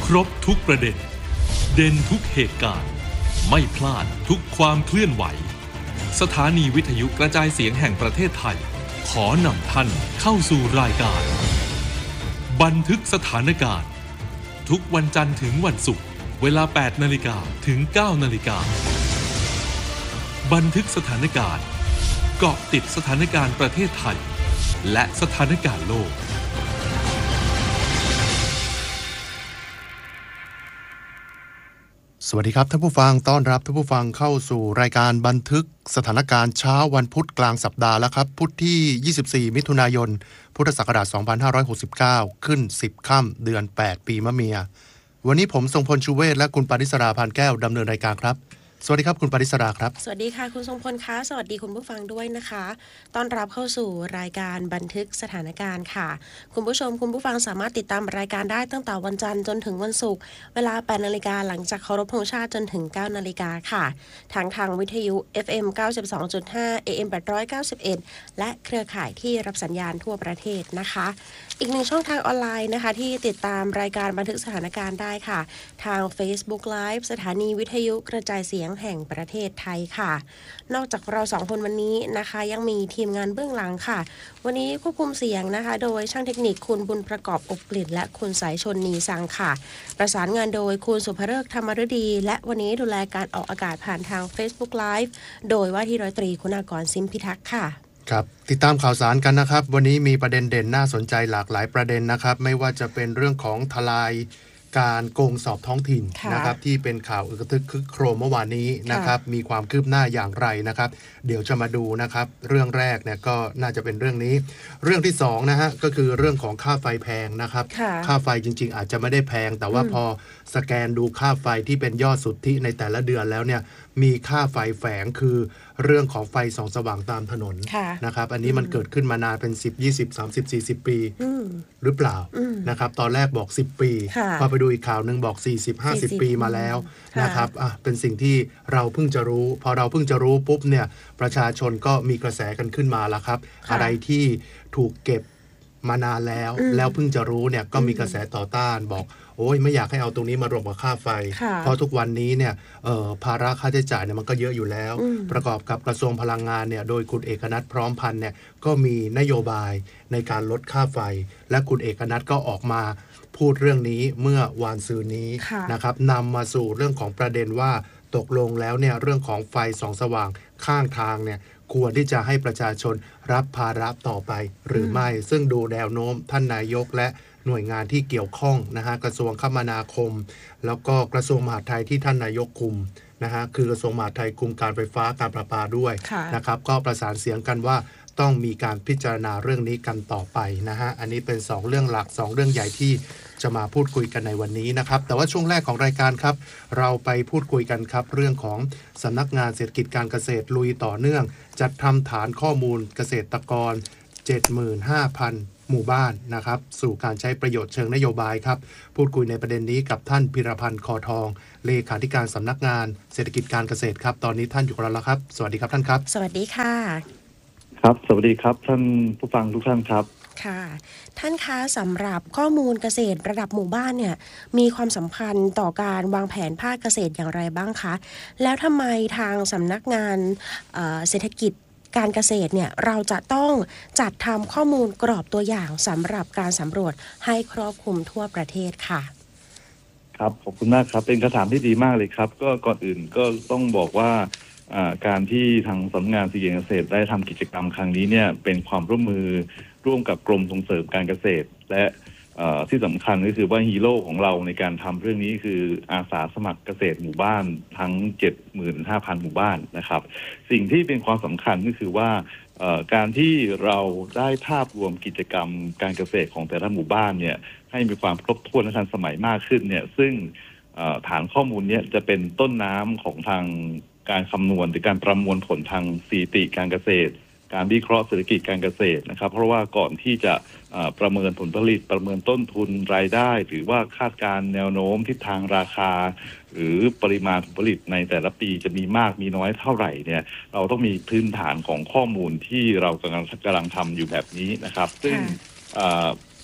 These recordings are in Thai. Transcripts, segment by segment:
ครบทุกประเด็นเด่นทุกเหตุการณ์ไม่พลาดทุกความเคลื่อนไหวสถานีวิทยุกระจายเสียงแห่งประเทศไทยขอนำท่านเข้าสู่รายการบันทึกสถานการณ์ทุกวันจันทร์ถึงวันศุกร์เวลา 8 นาฬิกาถึง 9 นาฬิกาบันทึกสถานการณ์เกาะติดสถานการณ์ประเทศไทยและสถานการณ์โลกสวัสดีครับท่านผู้ฟังต้อนรับท่านผู้ฟังเข้าสู่รายการบันทึกสถานการณ์เช้าวันพุธกลางสัปดาห์แล้วครับพุธที่24มิถุนายนพุทธศักราช2569ขึ้น10ค่ำเดือน8ปีมะเมียวันนี้ผมทรงพลชูเวศและคุณปาริศราพานแก้วดำเนินรายการครับสวัสดีครับคุณปาริศราครับสวัสดีค่ะคุณทรงพลคะสวัสดีคุณผู้ฟังด้วยนะคะต้อนรับเข้าสู่รายการบันทึกสถานการณ์ค่ะคุณผู้ชมคุณผู้ฟังสามารถติดตามรายการได้ตั้งแต่วันจันทร์จนถึงวันศุกร์เวลา 8 นาฬิกาหลังจากเคารพธงชาติจนถึง 9 นาฬิกาค่ะทางวิทยุ FM 92.5 AM 891และเครือข่ายที่รับสัญญาณทั่วประเทศนะคะอีกหนึ่งช่องทางออนไลน์นะคะที่ติดตามรายการบันทึกสถานการณ์ได้ค่ะทาง Facebook Live สถานีวิทยุกระจายเสียงแห่งประเทศไทยค่ะนอกจากเราสองคนวันนี้นะคะยังมีทีมงานเบื้องหลังค่ะวันนี้ควบคุมเสียงนะคะโดยช่างเทคนิคคุณบุญประกอบอบกลิ่นและคุณสายชนนีสังค่ะประสานงานโดยคุณสุภฤกษ์ธรรมฤดีและวันนี้ดูแลการออกอากาศผ่านทาง Facebook Live โดยว่าที่ร้อยตรีคุณากรซิมพิทักษ์ค่ะครับติดตามข่าวสารกันนะครับวันนี้มีประเด็นเด่นน่าสนใจหลากหลายประเด็นนะครับไม่ว่าจะเป็นเรื่องของทลายการโกงสอบท้องถิ่นนะครับที่เป็นข่าวอึกทึกคึกโครมเมื่อวานนี้นะครับมีความคืบหน้าอย่างไรนะครับเดี๋ยวจะมาดูนะครับเรื่องแรกเนี่ยก็น่าจะเป็นเรื่องนี้เรื่องที่2นะฮะก็คือเรื่องของค่าไฟแพงนะครับค่าไฟจริงๆอาจจะไม่ได้แพงแต่ว่าพอสแกนดูค่าไฟที่เป็นยอดสุทธิในแต่ละเดือนแล้วเนี่ยมีค่าไฟแฝงคือเรื่องของไฟส่องสว่างตามถนนนะครับอันนี้มันเกิดขึ้นมานานเป็น10 20 30 40ปีหรือเปล่านะครับตอนแรกบอก10ปีพอไปดูอีกข่าวนึงบอก40 50ปีมาแล้วนะครับเป็นสิ่งที่เราเพิ่งจะรู้พอเราเพิ่งจะรู้ปุ๊บเนี่ยประชาชนก็มีกระแสกันขึ้นมาแล้วครับอะไรที่ถูกเก็บมานานแล้วเพิ่งจะรู้เนี่ยก็มีกระแสต่อต้านบอกโอ้ยไม่อยากให้เอาตรงนี้มารวมกับค่าไฟเพราะทุกวันนี้เนี่ยภาระค่าใช้จ่ายเนี่ยมันก็เยอะอยู่แล้วประกอบกับกระทรวงพลังงานเนี่ยโดยคุณเอกนัทพร้อมพันธ์เนี่ยก็มีนโยบายในการลดค่าไฟและคุณเอกนัทก็ออกมาพูดเรื่องนี้เมื่อวานซืนนี้นะครับนำมาสู่เรื่องของประเด็นว่าตกลงแล้วเนี่ยเรื่องของไฟส่องสว่างข้างทางเนี่ยควรที่จะให้ประชาชนรับภาระต่อไปหรือไม่ซึ่งดูแนวโน้มท่านนายกและหน่วยงานที่เกี่ยวข้องนะฮะกระทรวงคมนาคมแล้วก็กระทรวงมหาดไทยที่ท่านนายกคุมนะฮะคือกระทรวงมหาดไทยคุมการไฟฟ้าการประปาด้วยนะครับก็ประสานเสียงกันว่าต้องมีการพิจารณาเรื่องนี้กันต่อไปนะฮะอันนี้เป็น2เรื่องหลัก2เรื่องใหญ่ที่จะมาพูดคุยกันในวันนี้นะครับแต่ว่าช่วงแรกของรายการครับเราไปพูดคุยกันครับเรื่องของสำนักงานเศรษฐกิจการเกษตรลุยต่อเนื่องจัดทำฐานข้อมูลเกษตรกร 75,000 หมู่บ้านนะครับสู่การใช้ประโยชน์เชิงนโยบายครับพูดคุยในประเด็นนี้กับท่านพิรพันธ์คอทองเลขาธิการสำนักงานเศรษฐกิจการเกษตรครับตอนนี้ท่านอยู่กับเราแล้วครับสวัสดีครับท่านครับสวัสดีค่ะครับสวัสดีครับท่านผู้ฟังทุกท่านครับค่ะท่านคะสำหรับข้อมูลเกษตรระดับหมู่บ้านเนี่ยมีความสำคัญต่อการวางแผนภาคเกษตรอย่างไรบ้างคะแล้วทำไมทางสำนักงานเศรษฐกิจการเกษตรเนี่ยเราจะต้องจัดทำข้อมูลกรอบตัวอย่างสำหรับการสำรวจให้ครอบคลุมทั่วประเทศค่ะครับขอบคุณมากครับเป็นคำถามที่ดีมากเลยครับก็ก่อนอื่นก็ต้องบอกว่าการที่ทางสำนักงานเศรษฐกิจการเกษตรได้ทำกิจกรรมครั้งนี้เนี่ยเป็นความร่วมมือร่วมกับกรมส่งเสริมการเกษตรและที่สำคัญก็คือว่าฮีโร่ของเราในการทำเรื่องนี้คืออาสาสมัครเกษตรหมู่บ้านทั้ง 75,000 หมู่บ้านนะครับสิ่งที่เป็นความสำคัญก็คือว่าการที่เราได้ภาพรวมกิจกรรมการเกษตรของแต่ละหมู่บ้านเนี่ยให้มีความครบถ้วนและทันสมัยมากขึ้นเนี่ยซึ่งฐานข้อมูลนี้จะเป็นต้นน้ำของทางการคำนวณหรือการประมวลผลทางสถิติการเกษตรการวิเคราะห์เศรษฐกิจการเกษตรนะครับเพราะว่าก่อนที่จะประเมินผลผลิตประเมินต้นทุนรายได้หรือว่าคาดการณ์แนวโน้มทิศทางราคาหรือปริมาณผลผลิตในแต่ละปีจะมีมากมีน้อยเท่าไหร่เนี่ยเราต้องมีพื้นฐานของข้อมูลที่เรากำลังทำอยู่แบบนี้นะครับซึ่ง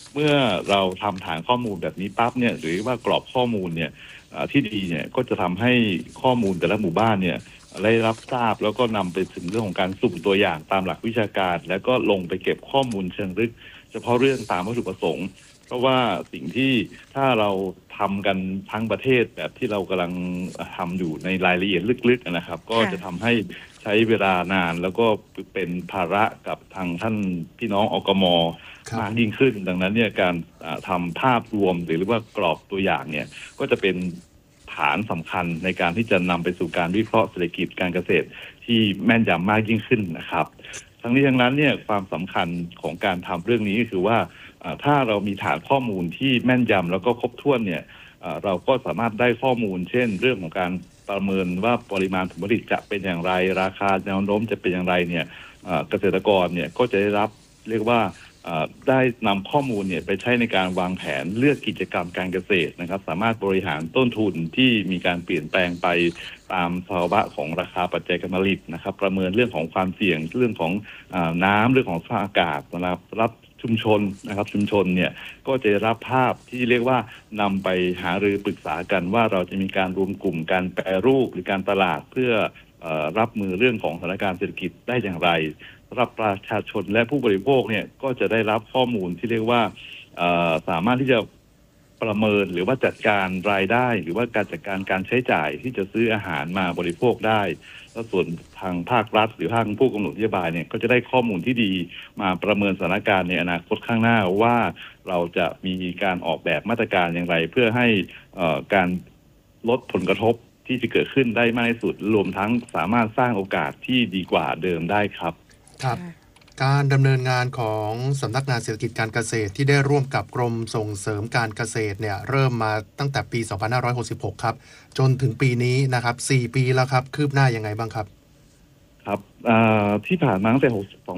เมื่อเราทำฐานข้อมูลแบบนี้ปั๊บเนี่ยหรือว่ากรอบข้อมูลเนี่ยที่ดีเนี่ยก็จะทำให้ข้อมูลแต่ละหมู่บ้านเนี่ยได้รับทราบแล้วก็นำไปถึงเรื่องของการสุ่มตัวอย่างตามหลักวิชาการแล้วก็ลงไปเก็บข้อมูลเชิงลึกเฉพาะเรื่องตามวัตถุประสงค์เพราะว่าสิ่งที่ถ้าเราทำกันทั้งประเทศแบบที่เรากำลังทำอยู่ในรายละเอียดลึกๆนะครับก็จะทำให้ใช้เวลานานแล้วก็เป็นภาระกับทางท่านพี่น้องอกม.มากยิ่งขึ้นดังนั้นเนี่ยการทำภาพรวมหรือว่ากรอบตัวอย่างเนี่ยก็จะเป็นฐานสำคัญในการที่จะนำไปสู่การวิเคราะห์เศรษฐกิจการเกษตรที่แม่นยำมากยิ่งขึ้นนะครับทั้งนี้ทั้งนั้นเนี่ยความสำคัญของการทำเรื่องนี้ก็คือว่าถ้าเรามีฐานข้อมูลที่แม่นยำแล้วก็ครบถ้วนเนี่ยเราก็สามารถได้ข้อมูลเช่นเรื่องของการประเมินว่าปริมาณผลผลิตจะเป็นอย่างไรราคาแนวโน้มจะเป็นอย่างไรเนี่ยเกษตรกรเนี่ยก็จะได้รับเรียกว่าได้นำข้อมูลเนี่ยไปใช้ในการวางแผนเลือกกิจกรรมการเกษตรนะครับสามารถบริหารต้นทุนที่มีการเปลี่ยนแปลงไปตามภาวะของราคาปัจจัยการผลิตนะครับประเมินเรื่องของความเสี่ยงเรื่องของน้ำเรื่องของสภาพอากาศรับชุมชนนะครับชุมชนเนี่ยก็จะรับภาพที่เรียกว่านำไปหารือปรึกษากันว่าเราจะมีการรวมกลุ่มการแปรรูปหรือการตลาดเพื่อรับมือเรื่องของสถานการณ์เศรษฐกิจได้อย่างไรสำหรับประชาชนและผู้บริโภคเนี่ยก็จะได้รับข้อมูลที่เรียกว่าสามารถที่จะประเมินหรือว่าจัดการรายได้หรือว่าการจัดการการใช้จ่ายที่จะซื้ออาหารมาบริโภคได้แล้วส่วนทางภาครัฐหรือทางผู้กำหนดนโยบายเนี่ยก็จะได้ข้อมูลที่ดีมาประเมินสถานการณ์ในอนาคตข้างหน้าว่าเราจะมีการออกแบบมาตรการอย่างไรเพื่อให้การลดผลกระทบที่จะเกิดขึ้นได้มากที่สุดรวมทั้งสามารถสร้างโอกาสที่ดีกว่าเดิมได้ครับครับการดำเนินงานของสำนักงานเศรษฐกิจการเกษตรที่ได้ร่วมกับกรมส่งเสริมการเกษตรเนี่ยเริ่มมาตั้งแต่ปี 2566 ครับจนถึงปีนี้นะครับ4 ปีแล้วครับคืบหน้ายังไงบ้างครับครับที่ผ่านมาตั้งแต่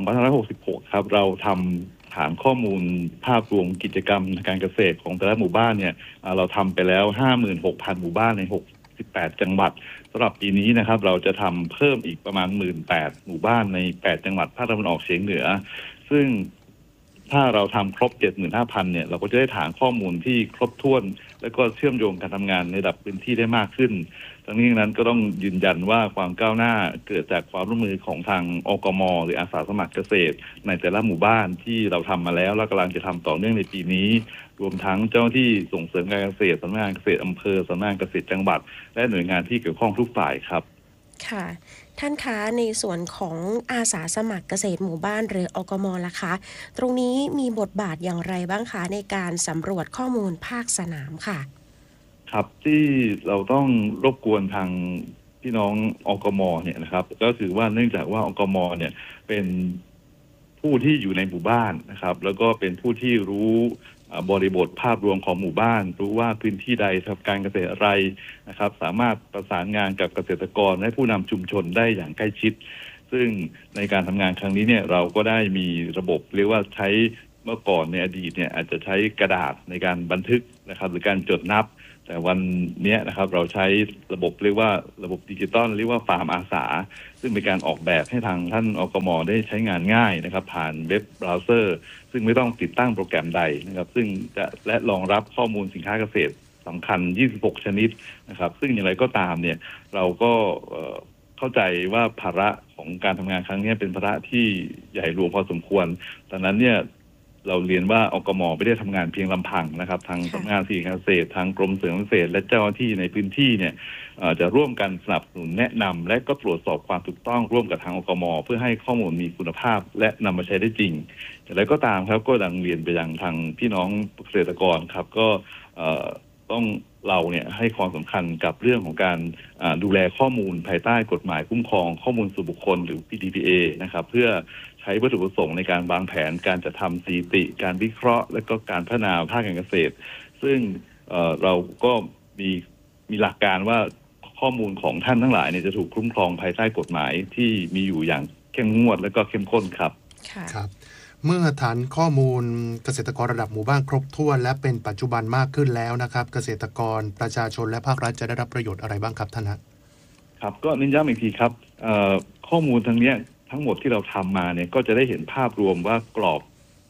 2566 ครับเราทำฐานข้อมูลภาพรวมกิจกรรมการเกษตรของแต่ละหมู่บ้านเนี่ยเราทำไปแล้ว 56,000 หมู่บ้านใน18 จังหวัดสำหรับปีนี้นะครับเราจะทำเพิ่มอีกประมาณ 18,000 หมู่บ้านใน8จังหวัดภาคตะวันออกเฉียงเหนือซึ่งถ้าเราทำครบ 75,000 เนี่ยเราก็จะได้ฐานข้อมูลที่ครบถ้วนและก็เชื่อมโยงการทำงานในระดับพื้นที่ได้มากขึ้นทั้งนี้นั้นก็ต้องยืนยันว่าความก้าวหน้าเกิดจากความร่วมมือของทางอกม.หรืออาสาสมัครเกษตรในแต่ละหมู่บ้านที่เราทำมาแล้วและกำลังจะทำต่อเนื่องในปีนี้รวมทั้งเจ้าหน้าที่ส่งเสริมการเกษตรสำนักงานเกษตรอำเภอสำนักงานเกษตรจังหวัดและหน่วยงานที่เกี่ยวข้องทุกฝ่ายครับค่ะท่านคะในส่วนของอาสาสมัครเกษตรหมู่บ้านหรืออกม.ล่ะคะตรงนี้มีบทบาทอย่างไรบ้างคะในการสำรวจข้อมูลภาคสนามค่ะครับที่เราต้องรบกวนทางพี่น้องอกม.เนี่ยนะครับก็คือว่าเนื่องจากว่าอกม.เนี่ยเป็นผู้ที่อยู่ในหมู่บ้านนะครับแล้วก็เป็นผู้ที่รู้บริบทภาพรวมของหมู่บ้านรู้ว่าพื้นที่ใดทำการเกษตรอะไรนะครับสามารถประสานงานกับเกษตรกรและผู้นำชุมชนได้อย่างใกล้ชิดซึ่งในการทำงานครั้งนี้เนี่ยเราก็ได้มีระบบเรียกว่าใช้เมื่อก่อนในอดีตเนี่ยอาจจะใช้กระดาษในการบันทึกนะครับหรือการจดนับแต่วันนี้นะครับเราใช้ระบบเรียกว่าระบบดิจิตอลเรียกว่าฟาร์มอาสาซึ่งเป็นการออกแบบให้ทางท่านอกม.ได้ใช้งานง่ายนะครับผ่านเว็บเบราว์เซอร์ซึ่งไม่ต้องติดตั้งโปรแกรมใดนะครับซึ่งจะและรองรับข้อมูลสินค้าเกษตรสำคัญ26ชนิดนะครับซึ่งอย่างไรก็ตามเนี่ยเราก็เข้าใจว่าภาระของการทำงานครั้งนี้เป็นภาระที่ใหญ่หลวงพอสมควรดังนั้นเนี่ยเราเรียนว่าอกม.ไม่ได้ทำงานเพียงลำพังนะครับทางสำนักงานสิ่งเกษตรทางกรมเสริมเกษตรและเจ้าหน้าที่ในพื้นที่เนี่ยจะร่วมกันสนับสนุนแนะนำและก็ตรวจสอบความถูกต้องร่วมกับทางอกม.เพื่อให้ข้อมูลมีคุณภาพและนำมาใช้ได้จริงแต่แล้วก็ตามครับก็ดังเรียนไปยังทางพี่น้องเกษตรกรครับก็ต้องเราเนี่ยให้ความสำคัญกับเรื่องของการดูแลข้อมูลภายใต้กฎหมายคุ้มครองข้อมูลส่วนบุคคลหรือ PDPA นะครับเพื่อใช้วัตถุประสงค์ในการวางแผนการจัดทำสถิติการวิเคราะห์และก็การพัฒนาภาคการเกษตรซึ่งเราก็มีหลักการว่าข้อมูลของท่านทั้งหลายเนี่ยจะถูกคุ้มครองภายใต้กฎหมายที่มีอยู่อย่างเข้มงวดและก็เข้มข้นครับครับเมื่อฐานข้อมูลเกษตรกรระดับหมู่บ้านครบถ้วนและเป็นปัจจุบันมากขึ้นแล้วนะครับเกษตรกรประชาชนและภาครัฐจะได้รับประโยชน์อะไรบ้างครับท่านครับก็เน้นย้ำอีกทีครับข้อมูลทั้งหมดที่เราทำมาเนี่ยก็จะได้เห็นภาพรวมว่ากรอบ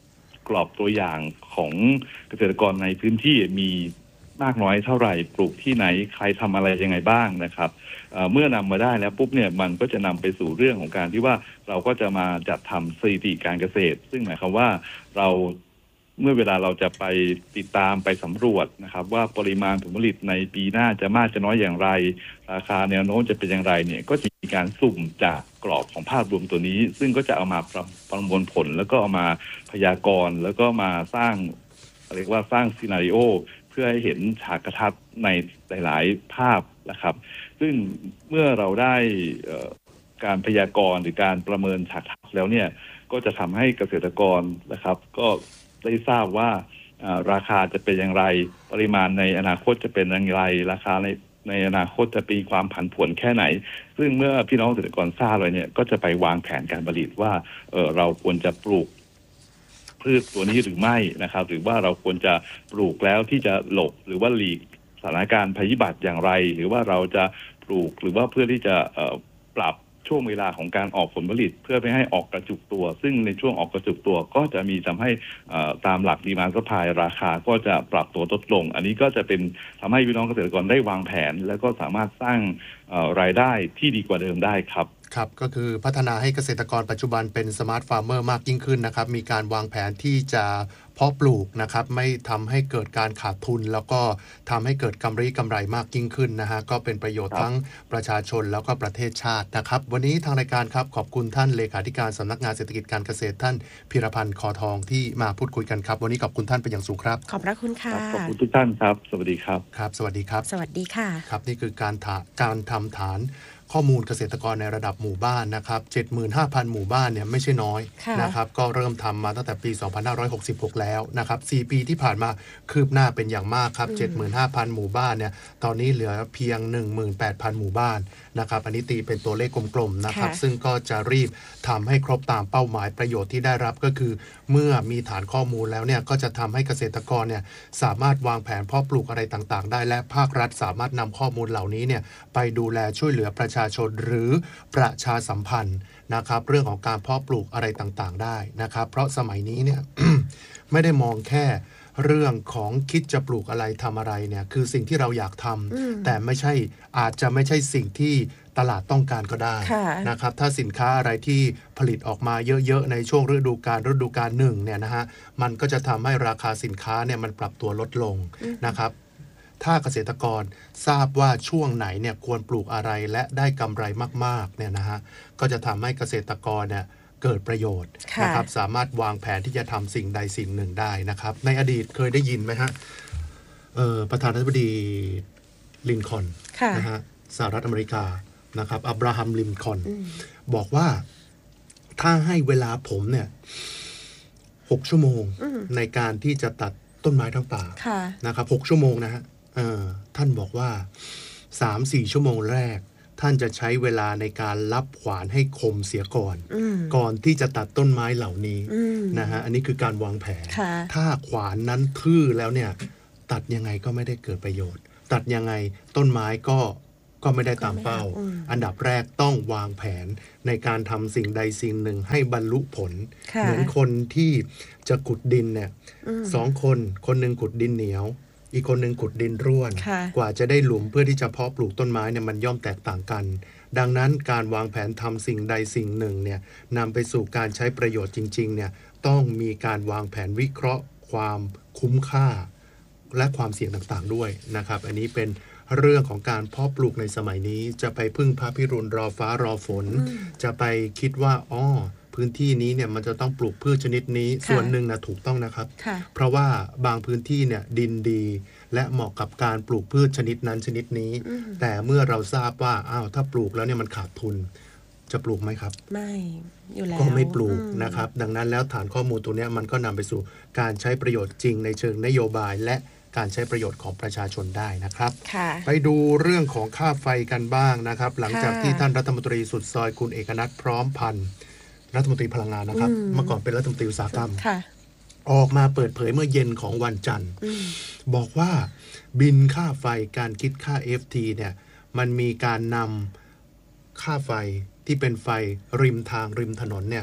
กรอบตัวอย่างของเกษตรกรในพื้นที่มีมากน้อยเท่าไหร่ปลูกที่ไหนใครทำอะไรยังไงบ้างนะครับเมื่อนำมาได้แล้วปุ๊บเนี่ยมันก็จะนำไปสู่เรื่องของการที่ว่าเราก็จะมาจัดทำสถิติการเกษตรซึ่งหมายความว่าเราเมื่อเวลาเราจะไปติดตามไปสำรวจนะครับว่าปริมาณผลผลิตในปีหน้าจะมากจะน้อยอย่างไรราคาแนวโน้มจะเป็นอย่างไรเนี่ยก็จะมีการสุ่มจากกรอบของภาพรวมตัวนี้ซึ่งก็จะเอามาประมวลผลแล้วก็เอามาพยากรณ์แล้วก็มาสร้างเรียกว่าสร้างซีนาริโอเพื่อให้เห็นฉากทัศน์ในหลายๆภาพนะครับซึ่งเมื่อเราได้การพยากรณ์หรือการประเมินฉากทัศน์แล้วเนี่ยก็จะทำให้เกษตรกรนะครับก็ได้ทราบว่าราคาจะเป็นอย่างไรปริมาณในอนาคตจะเป็นอย่างไรราคาในอนาคตจะมีความผันผวนแค่ไหนซึ่งเมื่อพี่น้องเกษตรกรทราบเลยเนี่ยก็จะไปวางแผนการผลิตว่าเราควรจะปลูกพืชตัวนี้หรือไม่นะครับหรือว่าเราควรจะปลูกแล้วที่จะหลบหรือว่าหลีกสถานการณ์ภัยพิบัติอย่างไรหรือว่าเราจะปลูกหรือว่าเพื่อที่จะปรับช่วงเวลาของการออกผลผลิตเพื่อไม่ให้ออกกระจุกตัวซึ่งในช่วงออกกระจุกตัวก็จะมีทำให้ตามหลักดีมานด์ซัพพลายราคาก็จะปรับตัวลดลงอันนี้ก็จะเป็นทำให้พี่น้องเกษตรกรได้วางแผนแล้วก็สามารถสร้างรายได้ที่ดีกว่าเดิมได้ครับครับก็คือพัฒนาให้เกษตรกรปัจจุบันเป็นสมาร์ทฟาร์มเมอร์มากยิ่งขึ้นนะครับมีการวางแผนที่จะเพาะปลูกนะครับไม่ทำให้เกิดการขาดทุนแล้วก็ทำให้เกิดกำไรมากยิ่งขึ้นนะฮะก็เป็นประโยชน์ทั้งประชาชนแล้วก็ประเทศชาตินะครับวันนี้ทางรายการครับขอบคุณท่านเลขาธิการสำนักงานเศรษฐกิจการเกษตรท่านพิรพันธ์คอทองที่มาพูดคุยกันครับวันนี้ขอบคุณท่านเป็นอย่างสูงครับขอบพระคุณค่ะขอบคุณทุกท่านครับสวัสดีครับครับสวัสดีครับสวัสดีค่ะครับนี่คือการทำฐานข้อมูลเกษตรกรในระดับหมู่บ้านนะครับ 75,000 หมู่บ้านเนี่ยไม่ใช่น้อยนะครับก็เริ่มทำมาตั้งแต่ปี 2566 แล้วนะครับ 4 ปีที่ผ่านมาคืบหน้าเป็นอย่างมากครับ 75,000 หมู่บ้านเนี่ยตอนนี้เหลือเพียง 18,000 หมู่บ้านนะครับอันนี้ตีเป็นตัวเลขกลมๆนะครับซึ่งก็จะรีบทำให้ครบตามเป้าหมายประโยชน์ที่ได้รับก็คือเมื่อมีฐานข้อมูลแล้วเนี่ยก็จะทำให้เกษตรกรเนี่ยสามารถวางแผนเพาะปลูกอะไรต่างๆได้และภาครัฐสามารถนำข้อมูลเหล่านี้เนี่ยไปดูแลช่วยเหลือประชาชนหรือประชาสัมพันธ์นะครับเรื่องของการเพาะปลูกอะไรต่างๆได้นะครับเพราะสมัยนี้เนี่ย ไม่ได้มองแค่เรื่องของคิดจะปลูกอะไรทำอะไรเนี่ยคือสิ่งที่เราอยากทำแต่ไม่ใช่อาจจะไม่ใช่สิ่งที่ตลาดต้องการก็ได้นะครับถ้าสินค้าอะไรที่ผลิตออกมาเยอะๆในช่วงฤดูกาลหนึ่งเนี่ยนะฮะมันก็จะทำให้ราคาสินค้าเนี่ยมันปรับตัวลดลงนะครับถ้าเกษตรกรทราบว่าช่วงไหนเนี่ยควรปลูกอะไรและได้กำไรมากๆเนี่ยนะฮะก็จะทำให้เกษตรกรเนี่ยเกิดประโยชน์นะครับสามารถวางแผนที่จะทำสิ่งใดสิ่งหนึ่งได้นะครับในอดีตเคยได้ยินไหมฮะประธานาธิบดีลินคอล์นนะฮะสหรัฐอเมริกานะครับอับราฮัมลินคอล์นบอกว่าถ้าให้เวลาผมเนี่ย6 ชั่วโมงในการที่จะตัดต้นไม้ทั้งป่านะครับ6 ชั่วโมงนะฮะท่านบอกว่า 3-4 ชั่วโมงแรกท่านจะใช้เวลาในการรับขวานให้คมเสียก่อนที่จะตัดต้นไม้เหล่านี้นะฮะอันนี้คือการวางแผนถ้าขวานนั้นทื่อแล้วเนี่ยตัดยังไงก็ไม่ได้เกิดประโยชน์ตัดยังไงต้นไม้ก็ไม่ได้ตามเป้าอันดับแรกต้องวางแผนในการทำสิ่งใดสิ่งหนึ่งให้บรรลุผลเหมือนคนที่จะขุดดินเนี่ยคนหนึ่งขุดดินเหนียวอีกคนหนึ่งขุดดินร่วนกว่าจะได้หลุมเพื่อที่จะเพาะปลูกต้นไม้เนี่ยมันย่อมแตกต่างกันดังนั้นการวางแผนทำสิ่งใดสิ่งหนึ่งเนี่ยนำไปสู่การใช้ประโยชน์จริงๆเนี่ยต้องมีการวางแผนวิเคราะห์ความคุ้มค่าและความเสี่ยงต่างๆด้วยนะครับอันนี้เป็นเรื่องของการเพาะปลูกในสมัยนี้จะไปพึ่งพระพิรุณรอฟ้ารอฝนจะไปคิดว่าพื้นที่นี้เนี่ยมันจะต้องปลูกพืชชนิดนี้ส่วนหนึ่งนะถูกต้องนะครับเพราะว่าบางพื้นที่เนี่ยดินดีและเหมาะกับการปลูกพืชชนิดนั้นชนิดนี้แต่เมื่อเราทราบว่าถ้าปลูกแล้วเนี่ยมันขาดทุนจะปลูกไหมครับไม่อยู่แล้วก็ไม่ปลูกนะครับดังนั้นแล้วฐานข้อมูลตัวนี้มันก็นำไปสู่การใช้ประโยชน์จริงในเชิงนโยบายและการใช้ประโยชน์ของประชาชนได้นะครับไปดูเรื่องของค่าไฟกันบ้างนะครับหลังจากที่ท่านรัฐมนตรีสุดซอยคุณเอกนัทพร้อมพันธ์รัฐมนตรีพลังงานนะครับเมื่อก่อนเป็นรัฐมนตรีอุตสาหกรรมออกมาเปิดเผยเมื่อเย็นของวันจันทร์บอกว่าบินค่าไฟการคิดค่า FT เนี่ยมันมีการนำค่าไฟที่เป็นไฟริมทางริมถนนเนี่ย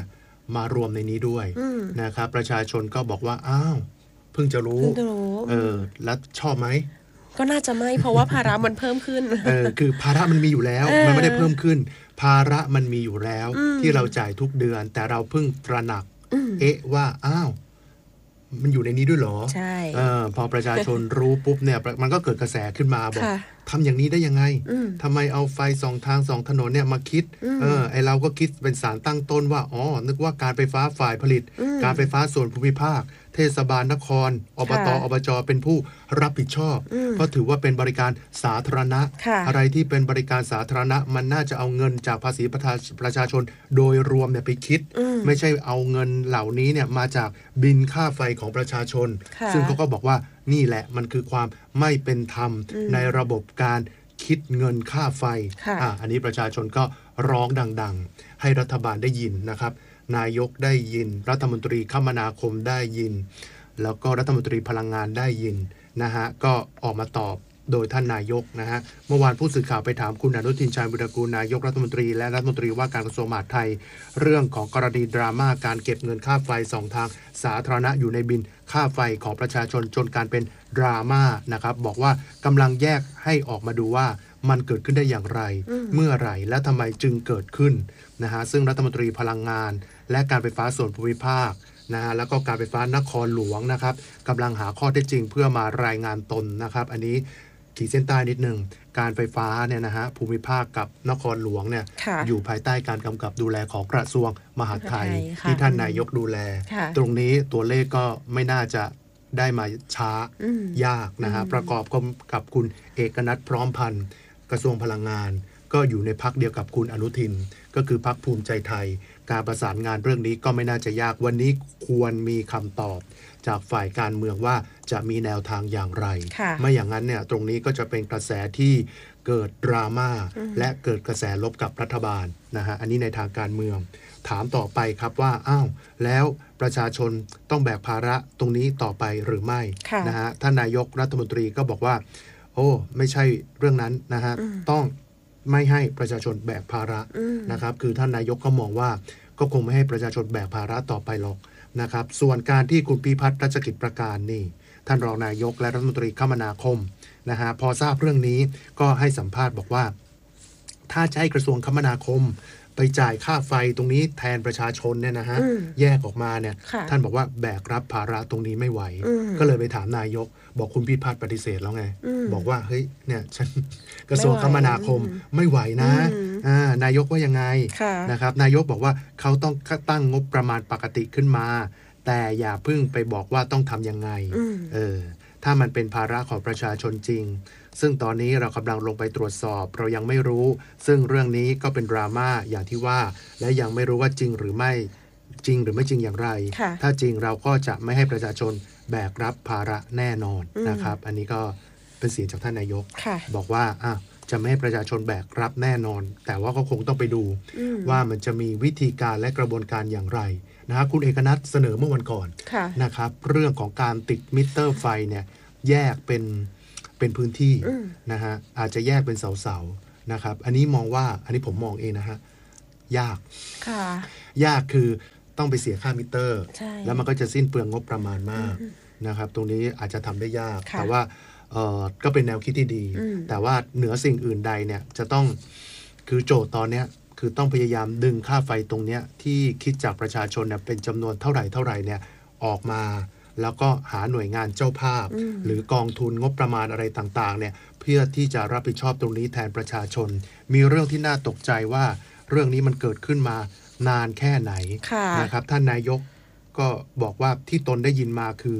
มารวมในนี้ด้วยนะครับประชาชนก็บอกว่าอ้าวเพิ่งจะรู้แล้วชอบไหมก็น่าจะไม่เพราะว่าภาระมันเพิ่มขึ้นคือภาระมันมีอยู่แล้วมันไม่ได้เพิ่มขึ้นภาระมันมีอยู่แล้วที่เราจ่ายทุกเดือนแต่เราเพิ่งตระหนักว่าอ้าวมันอยู่ในนี้ด้วยเหรอใช่พอประชาชนรู้ปุ๊บเนี่ยมันก็เกิดกระแสขึ้นมาบอกทำอย่างนี้ได้ยังไงทำไมเอาไฟ2 ทาง 2 ถนนเนี่ยมาคิดไอเราก็คิดเป็นสารตั้งต้นว่านึกว่าการไฟฟ้าฝ่ายผลิตการไฟฟ้าส่วนภูมิภาคเทศบาลนครอบต.อบจ.เป็นผู้รับผิดชอบเพราะถือว่าเป็นบริการสาธารณะอะไรที่เป็นบริการสาธารณะมันน่าจะเอาเงินจากภาษีประชาชนโดยรวมเนี่ยไปคิดไม่ใช่เอาเงินเหล่านี้เนี่ยมาจากบินค่าไฟของประชาชนซึ่งเขาก็บอกว่านี่แหละมันคือความไม่เป็นธรรมในระบบการคิดเงินค่าไฟอันนี้ประชาชนก็ร้องดังๆให้รัฐบาลได้ยินนะครับนายกได้ยินรัฐมนตรีคมนาคมได้ยินแล้วก็รัฐมนตรีพลังงานได้ยินนะฮะก็ออกมาตอบโดยท่านนายกนะฮะเมื่อวานผู้สื่อข่าวไปถามคุณอนุทินชาญวิรากูลนายกรัฐมนตรีและรัฐมนตรีว่าการกระทรวงมหาดไทยเรื่องของกรณีดราม่าการเก็บเงินค่าไฟ2 ทางสาธารณะอยู่ในบินค่าไฟของประชาชนจนการเป็นดราม่านะครับบอกว่ากำลังแยกให้ออกมาดูว่ามันเกิดขึ้นได้อย่างไรเมื่อไหร่และทำไมจึงเกิดขึ้นนะฮะซึ่งรัฐมนตรีพลังงานและการไฟฟ้าส่วนภูมิภาคนะฮะแล้วก็การไฟฟ้านครหลวงนะครับกำลังหาข้อเท็จจริงเพื่อมารายงานตนนะครับอันนี้ขีดเส้นใต้นิดนึงการไฟฟ้าเนี่ยนะฮะภูมิภาคกับนครหลวงเนี่ยอยู่ภายใต้การกำกับดูแลของกระทรวงมหาดไทยที่ท่านนายกดูแลตรงนี้ตัวเลขก็ไม่น่าจะได้มาช้ายากนะฮะประกอบกับคุณเอกนัทพร้อมพันธ์กระทรวงพลังงานก็อยู่ในพรรคเดียวกับคุณอนุทินก็คือพรรคภูมิใจไทยการประสานงานเรื่องนี้ก็ไม่น่าจะยากวันนี้ควรมีคำตอบจากฝ่ายการเมืองว่าจะมีแนวทางอย่างไรไม่อย่างนั้นเนี่ยตรงนี้ก็จะเป็นกระแสที่เกิดดราม่าและเกิดกระแสลบกับรัฐบาลนะฮะอันนี้ในทางการเมืองถามต่อไปครับว่าอ้าวแล้วประชาชนต้องแบกภาระตรงนี้ต่อไปหรือไม่นะฮะท่านนายกรัฐมนตรีก็บอกว่าโอ้ไม่ใช่เรื่องนั้นนะฮะต้องไม่ให้ประชาชนแบกภาระนะครับคือท่านนายกก็มองว่าก็คงไม่ให้ประชาชนแบกภาระต่อไปหรอกนะครับส่วนการที่คุณพิพัฒน์รัชกิจประการนี่ท่านรองนายกและรัฐมนตรีคมนาคมนะฮะพอทราบเรื่องนี้ก็ให้สัมภาษณ์บอกว่าถ้าจะให้กระทรวงคมนาคมไปจ่ายค่าไฟตรงนี้แทนประชาชนเนี่ยนะฮะแยกออกมาเนี่ยท่านบอกว่าแบกรับภาระตรงนี้ไม่ไหวก็เลยไปถามนายกบอกคุณพิพัฒน์ปฏิเสธแล้วไงบอกว่าเฮ้ยเนี่ยฉันกระทรวงคมนาคมไม่ไหวนะนายกว่ายังไงนะครับนายกบอกว่าเขาต้องตั้งงบประมาณปกติขึ้นมาแต่อย่าเพิ่งไปบอกว่าต้องทำยังไงถ้ามันเป็นภาระของประชาชนจริงซึ่งตอนนี้เรากำลังลงไปตรวจสอบเรายังไม่รู้ซึ่งเรื่องนี้ก็เป็นดราม่าอย่างที่ว่าและยังไม่รู้ว่าจริงหรือไม่จริงอย่างไรถ้าจริงเราก็จะไม่ให้ประชาชนแบกรับภาระแน่นอนนะครับอันนี้ก็เป็นเสียงจากท่านนายกบอกว่าจะไม่ให้ประชาชนแบกรับแน่นอนแต่ว่าก็คงต้องไปดูว่ามันจะมีวิธีการและกระบวนการอย่างไรนะคุณเอกนัทเสนอเมื่อวันก่อนนะครับเรื่องของการติดมิเตอร์ไฟเนี่ยแยกเป็นพื้นที่นะฮะอาจจะแยกเป็นเสาๆนะครับอันนี้มองว่าอันนี้ผมมองเองนะฮะยากคือต้องไปเสียค่ามิเตอร์แล้วมันก็จะสิ้นเปลืองงบประมาณมากนะครับตรงนี้อาจจะทำได้ยากแต่ว่าก็เป็นแนวคิดที่ดีแต่ว่าเหนือสิ่งอื่นใดเนี่ยจะต้องคือโจทย์ตอนเนี้ยคือต้องพยายามดึงค่าไฟตรงเนี้ยที่คิดจากประชาชนเนี่ยเป็นจำนวนเท่าไหร่เนี่ยออกมาแล้วก็หาหน่วยงานเจ้าภาพหรือกองทุนงบประมาณอะไรต่างๆเนี่ยเพื่อที่จะรับผิดชอบตรงนี้แทนประชาชนมีเรื่องที่น่าตกใจว่าเรื่องนี้มันเกิดขึ้นมานานแค่ไหนนะครับท่านนายกก็บอกว่าที่ตนได้ยินมาคือ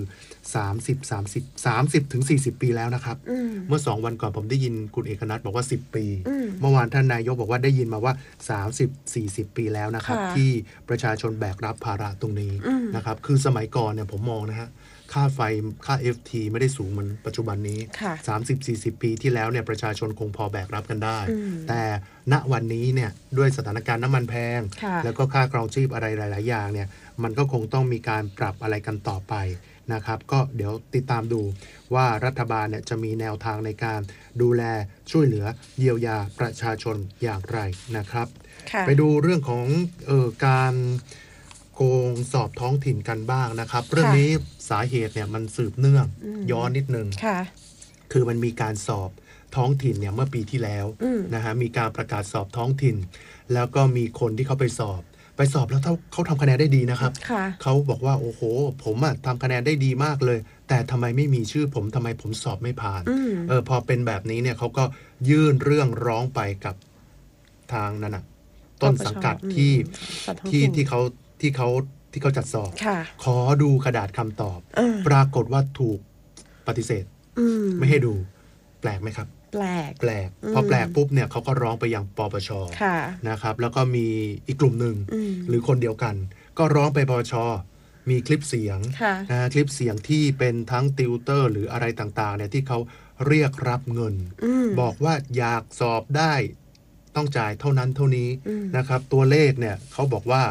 30 ถึง 40 ปีแล้วนะครับเมื่อ2 วันก่อนผมได้ยินคุณเอกนัทบอกว่า10 ปีเมื่อวานท่านนายกบอกว่าได้ยินมาว่า30-40 ปีแล้วนะครับที่ประชาชนแบกรับภาระตรงนี้นะครับคือสมัยก่อนเนี่ยผมมองนะฮะค่าไฟค่า FT ไม่ได้สูงเหมือนปัจจุบันนี้ 30-40 ปีที่แล้วเนี่ยประชาชนคงพอแบกรับกันได้แต่ณวันนี้เนี่ยด้วยสถานการณ์น้ำมันแพงแล้วก็ค่าครองชีพอะไรหลายๆอย่างเนี่ยมันก็คงต้องมีการปรับอะไรกันต่อไปนะครับก็เดี๋ยวติดตามดูว่ารัฐบาลเนี่ยจะมีแนวทางในการดูแลช่วยเหลือเยียวยาประชาชนอย่างไรนะครับไปดูเรื่องของการโกโกงสอบท้องถิ่นกันบ้างนะครับเรื่องนี้สาเหตุเนี่ยมันสืบเนื่องย้อนนิดนึงคือมันมีการสอบท้องถิ่นเนี่ยเมื่อปีที่แล้วนะฮะมีการประกาศสอบท้องถิ่นแล้วก็มีคนที่เขาไปสอบแล้วเขาทำคะแนนได้ดีนะครับเขาบอกว่าโอ้โหผมทำคะแนนได้ดีมากเลยแต่ทำไมไม่มีชื่อผมทำไมผมสอบไม่ผ่านพอเป็นแบบนี้เนี่ยเขาก็ยื่นเรื่องร้องไปกับทางนั้นนะต้นสังกัดที่เขาจัดสอบขอดูกระดาษคำตอบปรากฏว่าถูกปฏิเสธไม่ให้ดูแปลกไหมครับแปลกพอแปลกปุ๊บเนี่ยเขาก็ร้องไปยังปปช.นะครับแล้วก็มีอีกกลุ่มหนึ่งหรือคนเดียวกันก็ร้องไปปปช.มีคลิปเสียงคลิปเสียงที่เป็นทั้งติวเตอร์หรืออะไรต่างๆเนี่ยที่เขาเรียกรับเงินบอกว่าอยากสอบได้ต้องจ่ายเท่านั้นเท่านี้นะครับตัวเลขเนี่ยเขาบอกว่า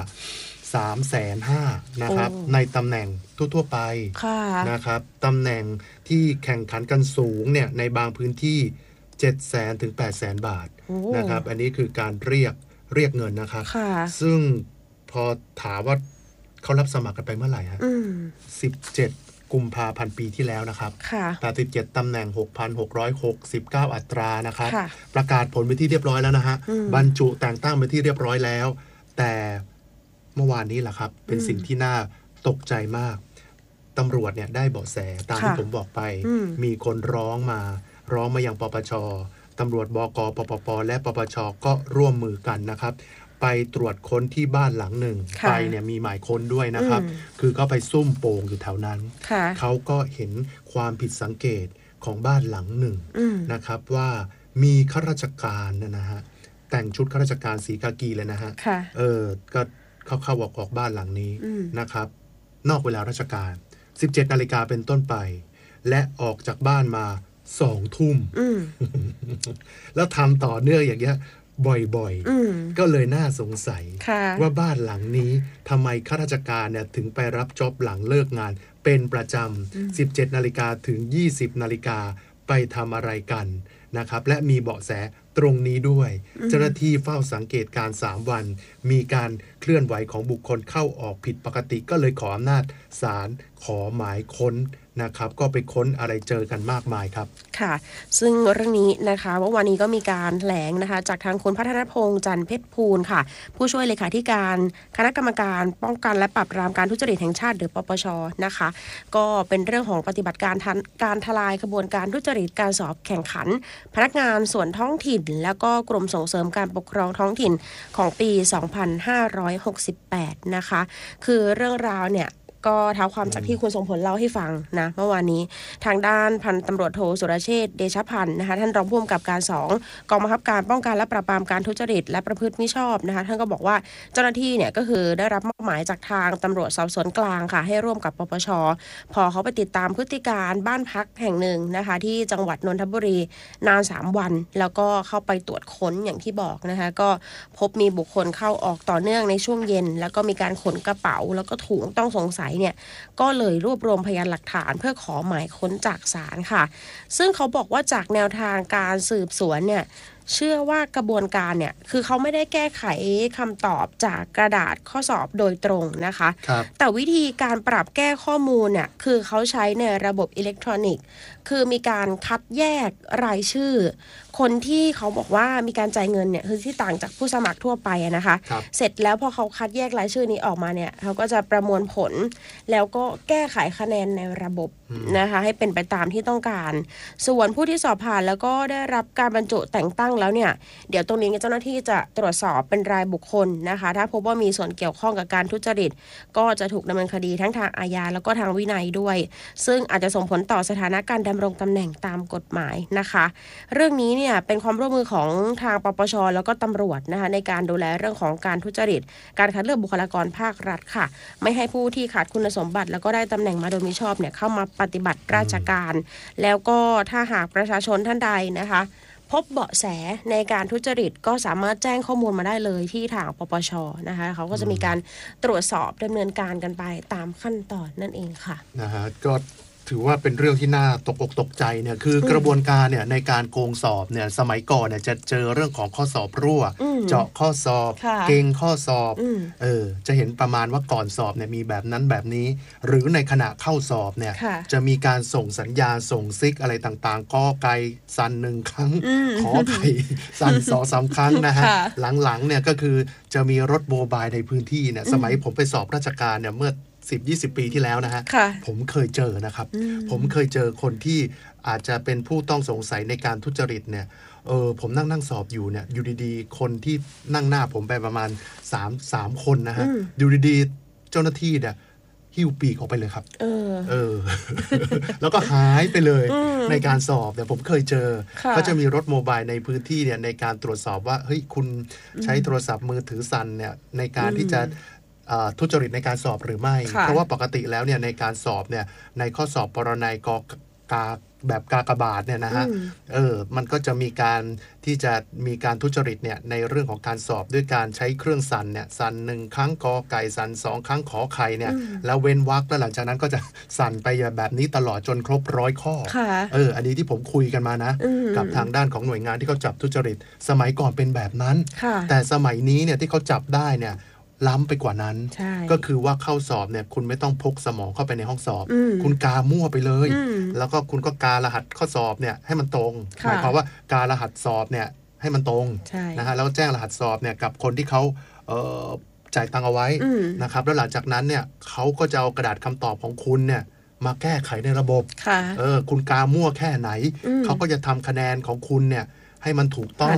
350,000นะครับในตำแหน่งทั่วๆไปนะครับตำแหน่งที่แข่งขันกันสูงเนี่ยในบางพื้นที่700,000 ถึง 800,000 บาทนะครับอันนี้คือการเรียกเงินนะครับซึ่งพอถามว่าเขารับสมัครกันไปเมื่อไหร่ฮะ17 กุมภาพันธ์ปีที่แล้วนะครับ87ตำแหน่ง 6,669 อัตรานะครับประกาศผลไปที่เรียบร้อยแล้วนะฮะบรรจุแต่งตั้งไปที่เรียบร้อยแล้วแต่เมื่อวานนี้แหละครับเป็นสิ่งที่น่าตกใจมากตำรวจเนี่ยได้เบาะแสตามที่ผมบอกไปมีคนร้องมายังปปช.ตำรวจบก.ปปป.และปปช.ก็ร่วมมือกันนะครับไปตรวจค้นที่บ้านหลังหนึ่งไปเนี่ยมีหมายค้นด้วยนะครับคือก็ไปซุ่มโป่งอยู่แถวนั้นเขาก็เห็นความผิดสังเกตของบ้านหลังหนึ่งนะครับว่ามีข้าราชการนะฮะแต่งชุดข้าราชการสีกากีเลยนะฮะก็เข้าออกบ้านหลังนี้นะครับนอกเวลาราชการ 17 นาฬิกาเป็นต้นไปและออกจากบ้านมา2 ทุ่มแล้วทำต่อเนื่องอย่างเงี้ยบ่อยๆก็เลยน่าสงสัยว่าบ้านหลังนี้ทำไมข้าราชการเนี่ยถึงไปรับจ็อบหลังเลิกงานเป็นประจำ 17 นาฬิกาถึง 20 นาฬิกาไปทำอะไรกันนะครับและมีเบาะแสตรงนี้ด้วยเจ้าหน้าที่เฝ้าสังเกตการ3 วันมีการเคลื่อนไหวของบุคคลเข้าออกผิดปกติก็เลยขออำนาจศาลขอหมายค้นนะครับก็ไปค้นอะไรเจอกันมากมายครับค่ะซึ่งเรื่องนี้นะคะเมื่อวานนี้ก็มีการแถลงนะคะจากทางคุณพัฒนพงษ์จันทร์เพชรพูลค่ะผู้ช่วยเลขาธิการคณะกรรมการป้องกันและปราบปรามการทุจริตแห่งชาติหรือปปช.นะคะก็เป็นเรื่องของปฏิบัติการทลายขบวนการทุจริตการสอบแข่งขันพนักงานส่วนท้องถิ่นแล้วก็กรมส่งเสริมการปกครองท้องถิ่นของปี 2568 นะคะคือเรื่องราวเนี่ยก็เท้าความจากที่คุณทรงพลเล่าให้ฟังนะเมื่อวานนี้ทางด้านพันตำรวจโทสุรเชษฐ์เดชพันธ์นะคะท่านรองผู้กำกับการ2กองบังคับการป้องกันและปราบปรามการทุจริตและประพฤติมิชอบนะคะท่านก็บอกว่าเจ้าหน้าที่เนี่ยก็คือได้รับมอบหมายจากทางตำรวจสอบสวนกลางค่ะให้ร่วมกับปปช.พอเขาไปติดตามพฤติการบ้านพักแห่งหนึ่งนะคะที่จังหวัดนนทบุรีนาน3 วันแล้วก็เข้าไปตรวจค้นอย่างที่บอกนะคะก็พบมีบุคคลเข้าออกต่อเนื่องในช่วงเย็นแล้วก็มีการขนกระเป๋าแล้วก็ถุงต้องสงสัยเนี่ยก็เลยรวบรวมพยานหลักฐานเพื่อขอหมายค้นจากศาลค่ะซึ่งเขาบอกว่าจากแนวทางการสืบสวนเนี่ยเชื่อว่ากระบวนการเนี่ยคือเขาไม่ได้แก้ไขคำตอบจากกระดาษข้อสอบโดยตรงนะคะแต่วิธีการปรับแก้ข้อมูลเนี่ยคือเขาใช้ในระบบอิเล็กทรอนิกส์คือมีการคัดแยกรายชื่อคนที่เขาบอกว่ามีการจ่ายเงินเนี่ยคือที่ต่างจากผู้สมัครทั่วไปนะคะเสร็จแล้วพอเขาคัดแยกรายชื่อนี้ออกมาเนี่ยเขาก็จะประมวลผลแล้วก็แก้ไขคะแนนในระบบนะคะให้เป็นไปตามที่ต้องการส่วนผู้ที่สอบผ่านแล้วก็ได้รับการบรรจุแต่งตั้งแล้วเนี่ยเดี๋ยวตรงนี้เจ้าหน้าที่จะตรวจสอบเป็นรายบุคคลนะคะถ้าพบว่ามีส่วนเกี่ยวข้องกับการทุจริตก็จะถูกดำเนินคดีทั้งทางอาญาแล้วก็ทางวินัยด้วยซึ่งอาจจะส่งผลต่อสถานะการดำรงตำแหน่งตามกฎหมายนะคะเรื่องนี้เนี่ยเป็นความร่วมมือของทางปปช.แล้วก็ตำรวจนะคะในการดูแลเรื่องของการทุจริตการคัดเลือกบุคลากรภาครัฐค่ะไม่ให้ผู้ที่ขาดคุณสมบัติแล้วก็ได้ตำแหน่งมาโดยมิชอบเนี่ยเข้ามาปฏิบัติราชการแล้วก็ถ้าหากประชาชนท่านใดนะคะพบเบาะแสในการทุจริตก็สามารถแจ้งข้อมูลมาได้เลยที่ทางปปช.นะคะเขาก็จะมีการตรวจสอบดำเนินการกันไปตามขั้นตอนนั่นเองค่ะนะฮะก็ถือว่าเป็นเรื่องที่น่าตกอกตกใจเนี่ยคือกระบวนการเนี่ยในการโกงสอบเนี่ยสมัยก่อนเนี่ยจะเจอเรื่องของข้อสอบรั่วเจาะข้อสอบเก่งข้อสอบจะเห็นประมาณว่าก่อนสอบเนี่ยมีแบบนั้นแบบนี้หรือในขณะเข้าสอบเนี่ยจะมีการส่งสัญญาณส่งซิกอะไรต่างๆก็ไกสั่น1 ครั้งขอไข่สั่น2-3 ครั้งนะฮะหลังๆเนี่ยก็คือจะมีรถโมบายในพื้นที่เนี่ยสมัยผมไปสอบราชการเนี่ยเมื่อ10-20 ปีที่แล้วนะฮะผมเคยเจอนะครับผมเคยเจอคนที่อาจจะเป็นผู้ต้องสงสัยในการทุจริตเนี่ยผมนั่งสอบอยู่เนี่ยอยู่ดีๆคนที่นั่งหน้าผมไปประมาณ3คนนะฮะอยู่ดีๆเจ้าหน้าที่เนี่ยหิ้วปีกออกไปเลยครับแล้วก็หายไปเลยในการสอบแต่ผมเคยเจอก็จะมีรถโมบายในพื้นที่เนี่ยในการตรวจสอบว่าเฮ้ยคุณใช้โทรศัพท์มือถือสั่นเนี่ยในการที่จะทุจริตในการสอบหรือไม่เพราะว่าปกติแล้วเนี่ยในการสอบเนี่ยในข้อสอบปรนัยกกาแบบกากบาทเนี่ยนะฮะมันก็จะมีการที่จะมีการทุจริตเนี่ยในเรื่องของการสอบด้วยการใช้เครื่องสั่นเนี่ยสั่น1 ครั้งกอไก่สั่น2 ครั้งขอไข่เนี่ยแล้วเว้นวรรคแล้วหลังจากนั้นก็จะสั่นไปแบบนี้ตลอดจนครบ100 ข้ออันนี้ที่ผมคุยกันมานะกับทางด้านของหน่วยงานที่เขาจับทุจริตสมัยก่อนเป็นแบบนั้นแต่สมัยนี้เนี่ยที่เขาจับได้เนี่ยล้ำไปกว่านั้นก็คือว่าเข้าสอบเนี่ยคุณไม่ต้องพกสมองเข้าไปในห้องสอบคุณกามั่วไปเลยแล้วก็คุณก็การหัสข้อสอบเนี่ยให้มันตรงหมายความว่าการรหัสสอบเนี่ยให้มันตรงนะฮะแล้วแจ้งรหัสสอบเนี่ยกับคนที่เขาจ่ายตังค์เอาไว้นะครับแล้วหลังจากนั้นเนี่ยเขาก็จะเอากระดาษคำตอบของคุณเนี่ยมาแก้ไขในระบบคุณกามั่วแค่ไหนเขาก็จะทำคะแนนของคุณเนี่ยให้มันถูกต้อง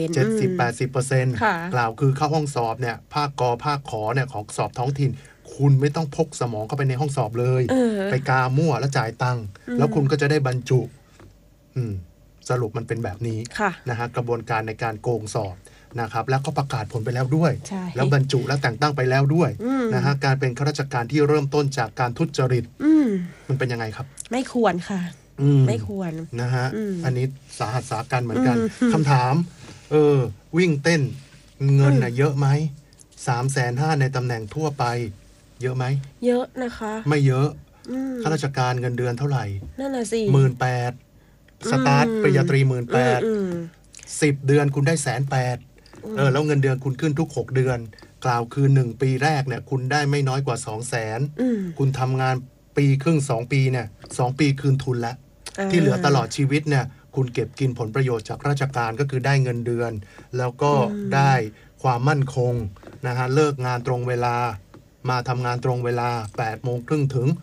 70-80% กล่าวคือเข้าห้องสอบเนี่ยภาคกอภาคขอเนี่ยของสอบท้องถิ่นคุณไม่ต้องพกสมองเข้าไปในห้องสอบเลยไปกามั่วแล้วจ่ายตังค์แล้วคุณก็จะได้บรรจุสรุปมันเป็นแบบนี้นะฮะกระบวนการในการโกงสอบนะครับแล้วก็ประกาศผลไปแล้วด้วยแล้วบรรจุและแต่งตั้งไปแล้วด้วยนะฮะการเป็นข้าราชการที่เริ่มต้นจากการทุจริตมันเป็นยังไงครับไม่ควรค่ะไม่ควรนะฮะอันนี้สาหัสสากันเหมือนกันคำถามวิ่งเต้นเงินน่ะเยอะไหม350,000ในตำแหน่งทั่วไปเยอะไหมเยอะนะคะไม่เยอะข้าราชการเงินเดือนเท่าไหร่นั่นน่ะสิ18,000สตาร์ทปริญญาตรี18,000 10 เดือนคุณได้180,000แล้วเงินเดือนคุณขึ้นทุก6 เดือนกล่าวคือ1 ปีแรกเนี่ยคุณได้ไม่น้อยกว่า200,000คุณทำงานปีครึ่ง2 ปีเนี่ย2 ปีคืนทุนแล้วที่เหลือตลอดชีวิตเนี่ยคุณเก็บกินผลประโยชน์จากราชการก็คือได้เงินเดือนแล้วก็ได้ความมั่นคงนะฮะเลิกงานตรงเวลามาทำงานตรงเวลา 8:30 ถึง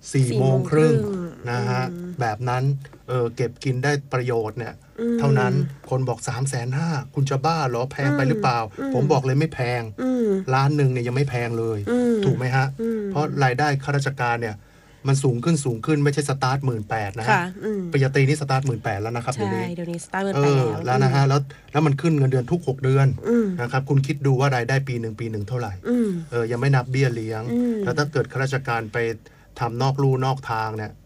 4:30 นะฮะแบบนั้นเก็บกินได้ประโยชน์เนี่ยเท่านั้นคนบอก350,000คุณจะบ้าเหรอแพงไปหรือเปล่าผมบอกเลยไม่แพง1 ล้านเนี่ยยังไม่แพงเลยถูกไหมฮะเพราะรายได้ข้าราชการเนี่ยมันสูงขึ้นไม่ใช่สตาร์ท 18,000 นะฮะปริญญาตรีนี่สตาร์ท 18,000 แล้วนะครับเดี๋ยวนี้สตาร์ท 18,000 แล้วนะฮะแล้วมันขึ้นเงินเดือนทุก6 เดือนนะครับคุณคิดดูว่ารายได้ปีหนึ่งเท่าไหร่ยังไม่นับเบี้ยเลี้ยงแล้วถ้าเกิดข้าราชการไปทำนอกลู่นอกทางเนี่ย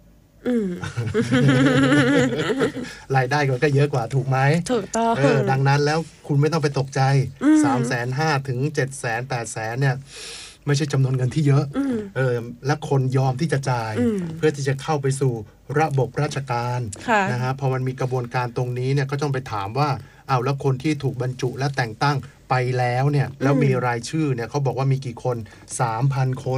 รายได้ก็เยอะกว่าถูกไหมถูกต้องดังนั้นแล้วคุณไม่ต้องไปตกใจ 350,000 ถึง 700,000 800,000 เนี่ยไม่ใช่จำนวนเงินที่เยอะและคนยอมที่จะจ่ายเพื่อที่จะเข้าไปสู่ระบบราชการนะฮะพอมันมีกระบวนการตรงนี้เนี่ยก็ต้องไปถามว่าแล้วคนที่ถูกบรรจุและแต่งตั้งไปแล้วเนี่ยแล้วมีรายชื่อเนี่ยเขาบอกว่ามีกี่คน 3,000 คน